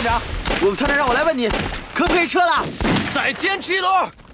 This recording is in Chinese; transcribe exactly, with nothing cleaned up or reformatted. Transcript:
长，我们团长让我来问你，可不可以撤了？ 再坚持一轮。